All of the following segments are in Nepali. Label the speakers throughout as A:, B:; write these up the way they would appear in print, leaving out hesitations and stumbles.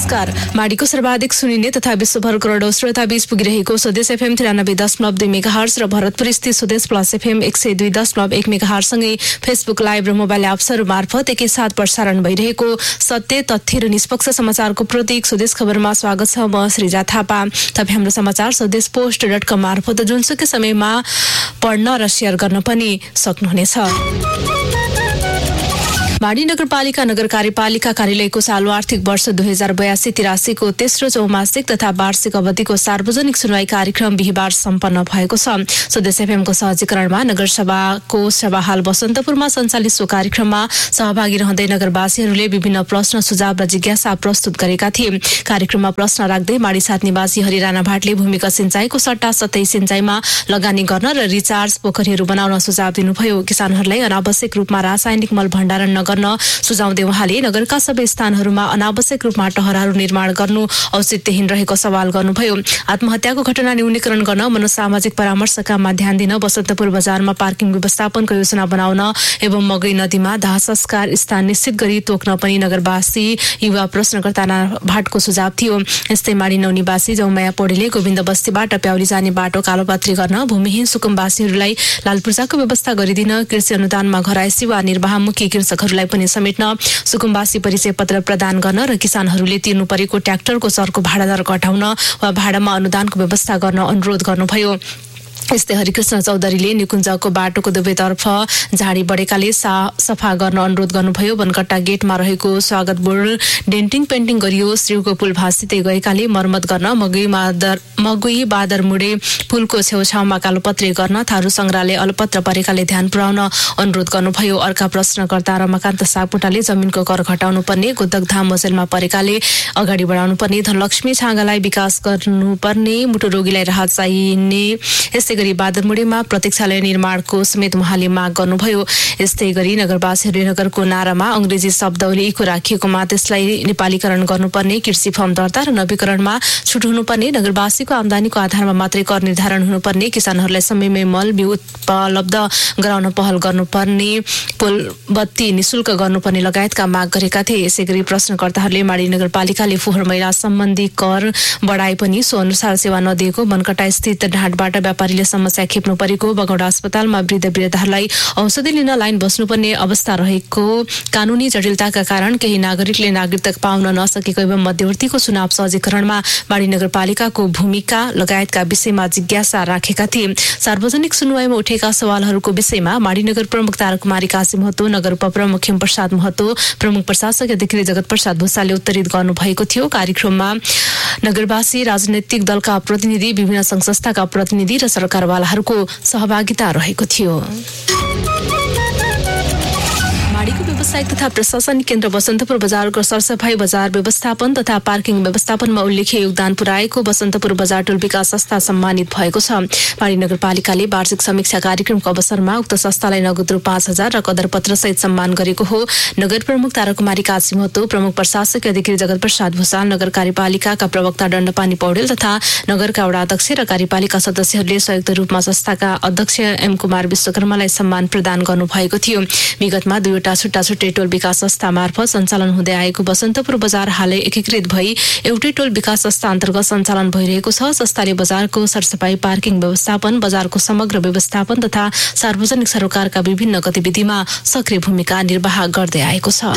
A: नमस्कार। माडीको सर्वाधिक सुनिने तथा विश्वभर करोडौं श्रोता बीच पुगिरहेको स्वदेश एफएम 93.2 मेगाहर्ज र भरतपुर स्थित स्वदेश प्लस एफएम 102.1 मेगाहर्ज सँगै फेसबुक लाइभ र मोबाइल एप्सहरू मार्फत एकैसाथ प्रसारण भइरहेको सत्य तथ्य र निष्पक्ष समाचारको प्रतीक स्वदेश खबरमा स्वागत छ। म श्रीजा थापा। तपाईँ हाम्रो समाचार स्वदेश post.com मार्फत जुनसुकै समयमा पढ्न र शेयर गर्न पनि सक्नुहुनेछ। माडी नगरपालिका नगर कार्यपालिका कार्यालयको चालु आर्थिक वर्ष 2082-83 को तेस्रो चौमासिक तथा वार्षिक अवधिको सार्वजनिक सुनवाई कार्यक्रम बिहीबार सम्पन्न भएको छ। स्वदेश एफएमको सहजीकरणमा नगरसभाको सभा हाल बसन्तपुरमा सञ्चालित सो कार्यक्रममा सहभागी रहँदै नगरवासीहरूले विभिन्न प्रश्न सुझाव र जिज्ञासा प्रस्तुत गरेका थिए। कार्यक्रममा प्रश्न राख्दै माडी 7 निवासी हरिराना भाटले भूमिगत सिंचाईको सट्टा सतही सिंचाईमा लगानी गर्न र रिचार्ज पोखरीहरू बनाउन सुझाव दिनुभयो। किसानहरूलाई अनावश्यक रूपमा रासायनिक मल भण्डारण गर्न सुझाउँदै उहाँले नगरका सबै स्थानहरूमा अनावश्यक रूपमा टहराहरू निर्माण गर्नु औचित्यहीन रहेको सवाल गर्नुभयो। आत्महत्याको घटना न्यूनीकरण गर्न मनोसामाजिक परामर्शकाममा ध्यान दिन बसन्तपुर बजारमा पार्किङ व्यवस्थापनको योजना बनाउन एवं मगै नदीमा दाह संस्कार स्थान निश्चित गरी तोक्न पनि नगरवासी युवा प्रश्नकर्ता भाटको सुझाव थियो। यस्तै माडी 9 निवासी जौमाया पौडेलले गोविन्द बस्तीबाट प्याउली जाने बाटो कालोपात्री गर्न भूमिहीन सुकुम्बासीहरूलाई लालपूर्जाको व्यवस्था गरिदिन कृषि अनुदानमा घरायसी वा निर्वाहमुखी कृषकहरूलाई पनि समेट्न सुकुम्बासी परिचय पत्र प्रदान गर्न र किसानहरूले तिर्नु परेको ट्र्याक्टरको चरको भाडा दर घटाउन वा भाडामा अनुदानको व्यवस्था गर्न अनुरोध गर्नुभयो। यस्तै हरिकृष्ण चौधरीले निकुञ्जको बाटोको दुवैतर्फ झाडी बढेकाले सफा गर्न अनुरोध गर्नुभयो। बनकट्टा गेटमा रहेको स्वागत बोर्ड डेन्टिङ पेन्टिङ गरियो। श्रीउको पुल भाँसिँदै गएकाले मर्मत गर्न मगुई बादर मुडे पुलको छेउछाउमा कालोपत्री गर्न थारू संग्रहालय अलपत्र परेकाले ध्यान पुर्याउन अनुरोध गर्नुभयो। अर्का प्रश्नकर्ता रमाकान्त सापकोटाले जमिनको कर घटाउनु पर्ने, गोदकधाम मजेलमा परेकाले अगाडि बढाउनु पर्ने, धनलक्ष्मी छाँगालाई विकास गर्नुपर्ने, मुटु रोगीलाई राहत चाहिने, यस्तै गरी बादरमुडेमा प्रतीक्षालय निर्माणको समेत उहाँले माग गर्नुभयो। यस्तै गरी नगरवासीहरूले नगरको नारामा अंग्रेजी शब्दले इको राखिएकोमा त्यसलाई नेपालीकरण गर्नुपर्ने, कृषि फर्म दर्ता र नवीकरणमा छुट हुनुपर्ने, नगरवासीको आमदानीको आधारमा मात्रै कर निर्धारण हुनुपर्ने, किसानहरूलाई समयमै मल बिउ उपलब्ध गराउन पहल गर्नुपर्ने, पुल बत्ती निशुल्क गर्नुपर्ने लगायतका माग गरेका थिए। यसै गरी प्रश्नकर्ताहरूले माडी नगरपालिकाले फोहोर मैला सम्बन्धी कर बढाए पनि सो अनुसार सेवा नदिएको, बनकटा स्थित ढाँटबाट व्यापारीले समस्या खेप्नु परेको, बगौडा अस्पतालमा वृद्धहरूलाई औषधि लिन लाइन बस्नुपर्ने अवस्था रहेको, कानूनी जटिलताका कारण केही नागरिकले नागरिकता पाउन नसकेको एवं मध्यवर्तीको चुनाव सहजीकरणमा माडी नगरपालिकाको भूमिका लगायतका विषयमा जिज्ञासा राखेका थिए। सार्वजनिक सुनवाईमा उठेका सवालहरूको विषयमा माडी नगर प्रमुख ताराकुमारी काशी महतो, नगर उपप्रमुख खेमप्रसाद महतो, प्रमुख प्रशासक अधिकारी जगत प्रसाद भूषालले उत्तरित गर्नुभएको थियो। कार्यक्रममा नगरवासी, राजनैतिक दलका प्रतिनिधि, विभिन्न संघ संस्थाका प्रतिनिधि र सरकारवालाहरूको सहभागिता रहेको थियो। माडीको व्यावसायिक तथा प्रशासनिक केन्द्र बसन्तपुर बजारको सरसफाई, बजार व्यवस्थापन तथा पार्किङ व्यवस्थापनमा उल्लेख्य योगदान पुर्याएको बसन्तपुर बजार टोल विकास संस्था सम्मानित भएको छ। माडी नगरपालिकाले वार्षिक समीक्षा कार्यक्रमको अवसरमा उक्त संस्थालाई नगद रु 5,000 र कदरपत्र सहित सम्मान गरेको हो। नगर प्रमुख ताराकुमारी काशी महतो, प्रमुख प्रशासक अधिकारी जगत प्रसाद भूषाल, नगर कार्यपालिकाका प्रवक्ता दण्डपानी पौडेल तथा नगरका वडा अध्यक्ष र कार्यपालिका सदस्यहरूले संयुक्त रूपमा संस्थाका अध्यक्ष एम कुमार विश्वकर्मालाई सम्मान प्रदान गर्नुभएको थियो। विगतमा 2 छुट्टा छुट्टै टोल विकास संस्था मार्फत सञ्चालन हुँदै आएको बसन्तपुर बजार हालै एकीकृत भई एउटै टोल विकास संस्था अन्तर्गत सञ्चालन भइरहेको छ। संस्थाले बजारको सरसफाई, पार्किङ व्यवस्थापन, बजारको समग्र व्यवस्थापन तथा सार्वजनिक सरोकारका विभिन्न गतिविधिमा सक्रिय भूमिका निर्वाह गर्दै आएको छ।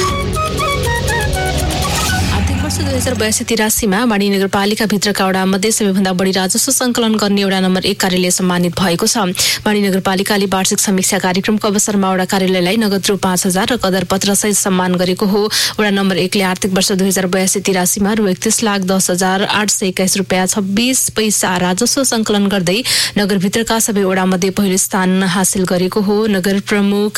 A: 2082-83 मा माडी नगरपालिका भित्रका वडा मध्ये सबैभन्दा बढी राजस्व संकलन गर्ने वडा नम्बर 1 कार्यालय सम्मानित भएको छ। माडी नगरपालिकाले वार्षिक समीक्षा कार्यक्रमको अवसरमा वडा कार्यालयलाई नगद रु 5,000 र कदरपत्र सहित सम्मान गरेको हो। वडा नम्बर 1 ले आर्थिक वर्ष 2082-83 मा रु 31,10,821 रुपैयाँ 26 पैसा राजस्व संकलन गर्दै नगरभित्रका सबै वडा मध्ये पहिलो स्थान हासिल गरेको हो। नगर प्रमुख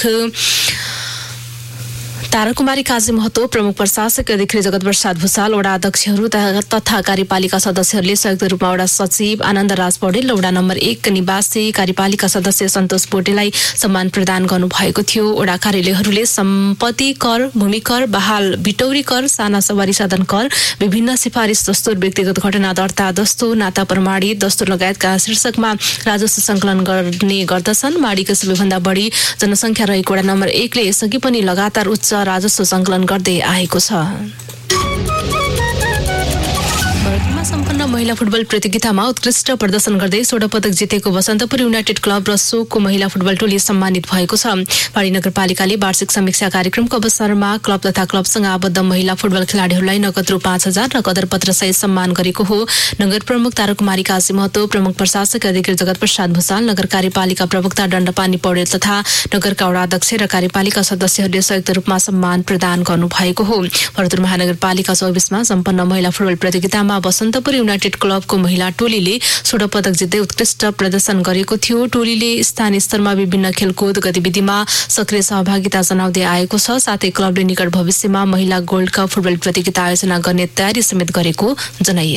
A: ताराकुमारी काजी महतो, प्रमुख प्रशासक अधिकारी जगत प्रसाद भूषाल, वडा अध्यक्षहरू तथा कार्यपालिका सदस्यहरूले संयुक्त रूपमा वडा सचिव आनन्द राज पौडेल र वडा नम्बर 1 निवासी कार्यपालिका सदस्य सन्तोष पोटेलाई सम्मान प्रदान गर्नुभएको थियो। वडा कार्यालयहरूले सम्पत्ति कर, भूमि कर, बहाल बिटौरी कर, साना सवारी साधन कर, विभिन्न सिफारिस दस्तुर, व्यक्तिगत घटना दर्ता दस्तुर, नाता प्रमाणित दस्तुर लगायतका शीर्षकमा राजस्व संकलन गर्ने गर्दछन्। माडीको सबैभन्दा बढी जनसङ्ख्या रहेको वडा नम्बर 1 ले यसअघि पनि लगातार उच्च राजस्व संकलन गर्दै आएको छ। सम्पन्न महिला फुटबल प्रतियोगितामा उत्कृष्ट प्रदर्शन गर्दै स्वर्ण पदक जितेको बसन्तपुर युनाइटेड क्लब र सोकको महिला फुटबल टोली सम्मानित भएको छ। पारी नगरपालिकाले वार्षिक समीक्षा कार्यक्रमको अवसरमा क्लब तथा क्लबसँग आबद्ध महिला फुटबल खेलाडीहरूलाई नगद रु 5,000 र कदरपत्र सहित सम्मान गरेको हो। नगर प्रमुख ताराकुमारी काजी महतो, प्रमुख प्रशासक अधिकारी जगत प्रसाद भुसाल, नगर कार्यपालिका प्रवक्ता दण्डपानी पौडेल तथा नगरका वडा अध्यक्ष र कार्यपालिका सदस्यहरूले संयुक्त रूपमा सम्मान प्रदान गर्नुभएको हो। भरतपुर महानगरपालिका 24 मा सम्पन्न महिला फुटबल प्रतियोगितामा बसन्तपुर युनाइटेड क्लबको महिला टोलीले स्वर्ण पदक जित्दै उत्कृष्ट प्रदर्शन गरेको थियो। टोलीले स्थानीय स्तरमा विभिन्न खेलकुद गतिविधिमा सक्रिय सहभागिता जनाउँदै आएको छ। साथै क्लबले निकट भविष्यमा महिला गोल्ड कप फुटबल प्रतियोगिता आयोजना गर्ने तयारी समेत गरेको जनाइयो।